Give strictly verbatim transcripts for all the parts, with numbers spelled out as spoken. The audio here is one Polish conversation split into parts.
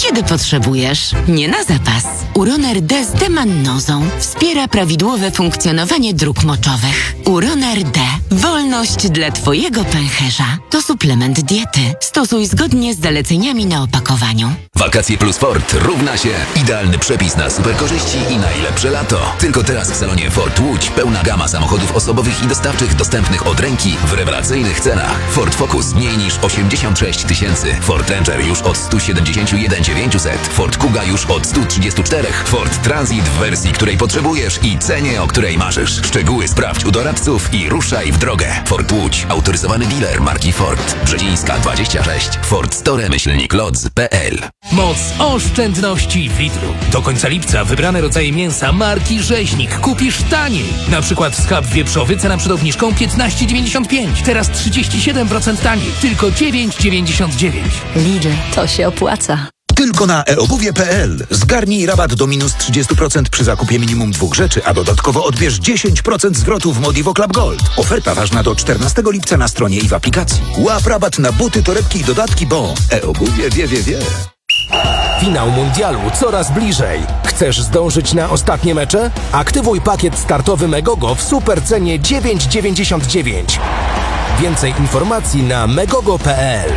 kiedy potrzebujesz, nie na zapas. Uroner D z demannozą wspiera prawidłowe funkcjonowanie dróg moczowych. Uroner D. Wolność dla Twojego pęcherza. To suplement diety. Stosuj zgodnie z zaleceniami na opakowaniu. Wakacje plus Ford równa się idealny przepis na super korzyści i najlepsze lato. Tylko teraz w salonie Ford Łódź pełna gama samochodów osobowych i dostawczych dostępnych od ręki w rewelacyjnych cenach. Ford Focus mniej niż osiemdziesiąt sześć tysięcy. Ford Ranger już od sto siedemdziesiąt jeden tysięcy dziewięćset. Ford Kuga już od sto trzydzieści cztery. Ford Transit w wersji, której potrzebujesz i cenie, o której marzysz. Szczegóły sprawdź u doradców i ruszaj w drogę. Ford Łódź. Autoryzowany dealer marki Ford. Brzezińska dwadzieścia sześć. Ford Store myślnik lodz kropka p l. Moc oszczędności w Lidlu. Do końca lipca wybrane rodzaje mięsa marki Rzeźnik kupisz taniej. Na przykład schab wieprzowy cena przed obniżką piętnaście dziewięćdziesiąt pięć. Teraz trzydzieści siedem procent taniej. Tylko dziewięć dziewięćdziesiąt dziewięć. Lidl, to się opłaca. Tylko na e obuwie kropka p l. Zgarnij rabat do minus trzydzieści procent przy zakupie minimum dwóch rzeczy, a dodatkowo odbierz dziesięć procent zwrotu w Modivo Club Gold. Oferta ważna do czternastego lipca na stronie i w aplikacji. Łap rabat na buty, torebki i dodatki, bo e-obuwie wie, wie, wie. Finał mundialu coraz bliżej. Chcesz zdążyć na ostatnie mecze? Aktywuj pakiet startowy Megogo w supercenie dziewięć dziewięćdziesiąt dziewięć. Więcej informacji na megogo kropka p l.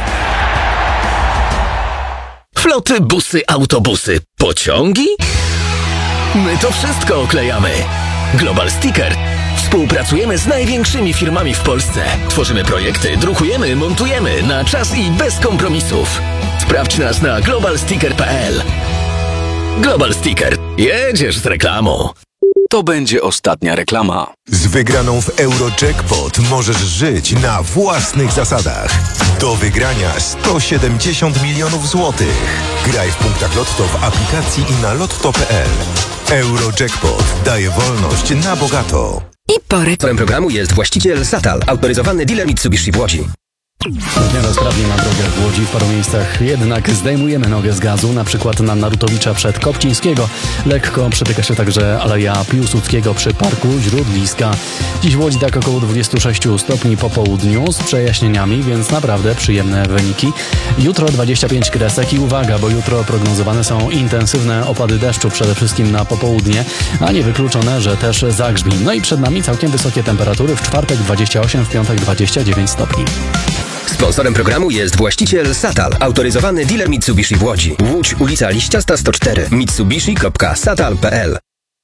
Floty, busy, autobusy, pociągi? My to wszystko oklejamy. Global Sticker. Współpracujemy z największymi firmami w Polsce. Tworzymy projekty, drukujemy, montujemy na czas i bez kompromisów. Sprawdź nas na global sticker kropka p l. Global Sticker. Jedziesz z reklamą. To będzie ostatnia reklama. Z wygraną w Eurojackpot możesz żyć na własnych zasadach. Do wygrania sto siedemdziesiąt milionów złotych. Graj w punktach Lotto w aplikacji i na lotto kropka p l. Eurojackpot daje wolność na bogato. I porek. Sponsorem programu jest właściciel Satal, autoryzowany dealer Mitsubishi w Łodzi. Rozprawnie na drogach w Łodzi w paru miejscach jednak zdejmujemy nogę z gazu, na przykład na Narutowicza przed Kopcińskiego. Lekko przetyka się także Aleja Piłsudskiego przy Parku Źródliska. Dziś w Łodzi tak około dwadzieścia sześć stopni po południu z przejaśnieniami, więc naprawdę przyjemne wyniki. Jutro dwadzieścia pięć kresek i uwaga, bo jutro prognozowane są intensywne opady deszczu, przede wszystkim na popołudnie, a niewykluczone, że też zagrzmi. No i przed nami całkiem wysokie temperatury, w czwartek dwadzieścia osiem, w piątek dwadzieścia dziewięć stopni. Sponsorem programu jest właściciel Satal, autoryzowany dealer Mitsubishi w Łodzi. Łódź, ulica Liściasta sto cztery, mitsubishi kropka satal kropka p l.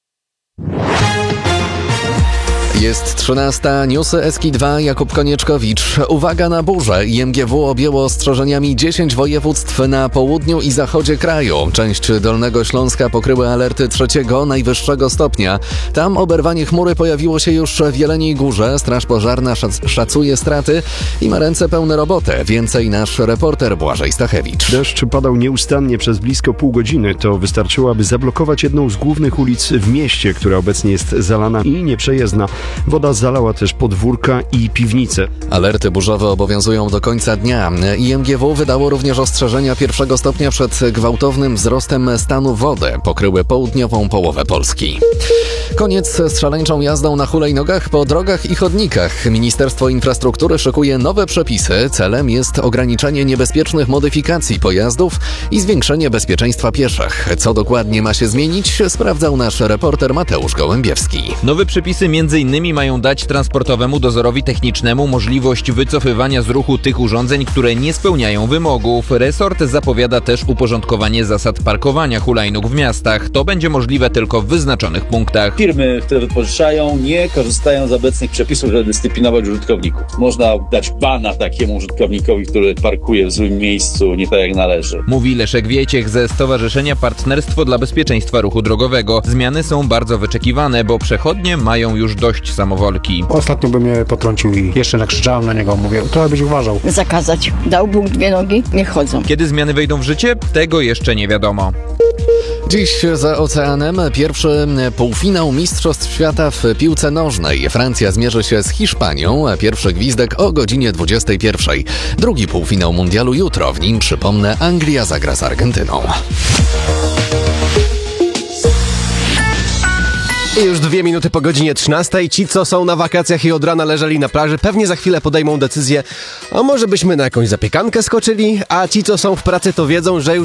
Jest trzynasta, newsy S K I dwa, Jakub Konieczkowicz. Uwaga na burzę. I M G W objęło ostrzeżeniami dziesięć województw na południu i zachodzie kraju. Część Dolnego Śląska pokryły alerty trzeciego, najwyższego stopnia. Tam oberwanie chmury pojawiło się już w Jeleniej Górze. Straż Pożarna szac- szacuje straty i ma ręce pełne roboty. Więcej nasz reporter Błażej Stachewicz. Deszcz padał nieustannie przez blisko pół godziny. To wystarczyło, aby zablokować jedną z głównych ulic w mieście, która obecnie jest zalana i nieprzejezdna. Woda zalała też podwórka i piwnice. Alerty burzowe obowiązują do końca dnia. I M G W wydało również ostrzeżenia pierwszego stopnia przed gwałtownym wzrostem stanu wody. Pokryły południową połowę Polski. Koniec z szaleńczą jazdą na hulajnogach po drogach i chodnikach. Ministerstwo Infrastruktury szykuje nowe przepisy. Celem jest ograniczenie niebezpiecznych modyfikacji pojazdów i zwiększenie bezpieczeństwa pieszych. Co dokładnie ma się zmienić, sprawdzał nasz reporter Mateusz Gołębiewski. Nowe przepisy m.in. mają dać transportowemu dozorowi technicznemu możliwość wycofywania z ruchu tych urządzeń, które nie spełniają wymogów. Resort zapowiada też uporządkowanie zasad parkowania hulajnóg w miastach. To będzie możliwe tylko w wyznaczonych punktach. Firmy, które wypożyczają, nie korzystają z obecnych przepisów, żeby dyscyplinować użytkowników. Można dać bana takiemu użytkownikowi, który parkuje w złym miejscu, nie tak jak należy. Mówi Leszek Wieciech ze Stowarzyszenia Partnerstwo dla Bezpieczeństwa Ruchu Drogowego. Zmiany są bardzo wyczekiwane, bo przechodnie mają już dość samowolki. Ostatnio by mnie potrącił i jeszcze nakrzyczałem na niego. Mówię, trochę byś uważał. Zakazać. Dał Bóg dwie nogi, niech chodzą. Kiedy zmiany wejdą w życie? Tego jeszcze nie wiadomo. Dziś za oceanem pierwszy półfinał Mistrzostw Świata w piłce nożnej. Francja zmierzy się z Hiszpanią, a pierwszy gwizdek o godzinie dwudziestej pierwszej. Drugi półfinał mundialu jutro. W nim, przypomnę, Anglia zagra z Argentyną. I już dwie minuty po godzinie trzynastej. Ci, co są na wakacjach i od rana leżeli na plaży, pewnie za chwilę podejmą decyzję, a może byśmy na jakąś zapiekankę skoczyli, a ci, co są w pracy, to wiedzą, że już